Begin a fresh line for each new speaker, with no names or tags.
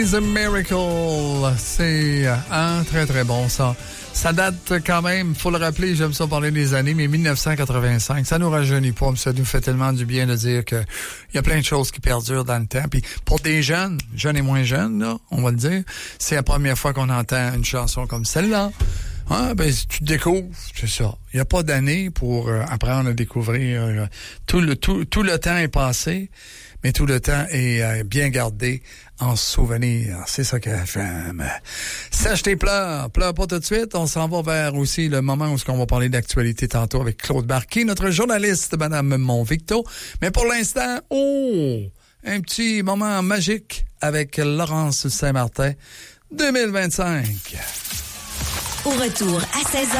It's a Miracle, c'est très très bon ça. Ça date quand même, faut le rappeler, j'aime ça parler des années, mais 1985, ça nous rajeunit pas, mais ça nous fait tellement du bien de dire que il y a plein de choses qui perdurent dans le temps. Puis pour des jeunes et moins jeunes, là, on va le dire, c'est la première fois qu'on entend une chanson comme celle-là. Ah, ben, tu découvres, c'est ça. Il n'y a pas d'année pour apprendre à découvrir. Tout le temps est passé, mais tout le temps est bien gardé en souvenir. C'est ça qu'elle fait. Sèche tes pleurs. Pleure pas tout de suite. On s'en va vers aussi le moment où on va parler d'actualité tantôt avec Claude Barquet, notre journaliste, Madame Monvicto. Mais pour l'instant, un petit moment magique avec Laurence Saint-Martin 2025.
Au retour à 16h.